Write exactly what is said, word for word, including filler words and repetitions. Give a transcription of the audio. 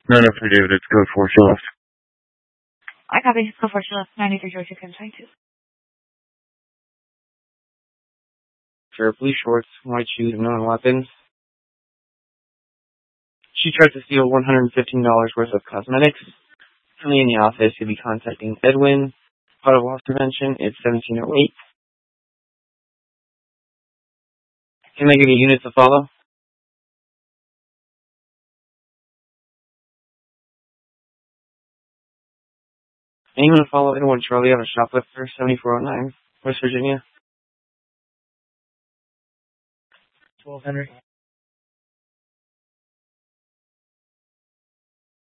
No, no, for David, it's code four, she left. I copy. Go for it. ninety-three Georgia, can try to. Pair of blue shorts, white shoes, and no weapons. She tried to steal one hundred fifteen dollars worth of cosmetics. Currently in the office, you'll be contacting Edwin. Auto loss prevention, it's seventeen oh eight. Can I give you units to follow? Anyone to follow Edwin Charlie of a shoplifter, seventy-four oh nine, West Virginia? twelve Henry.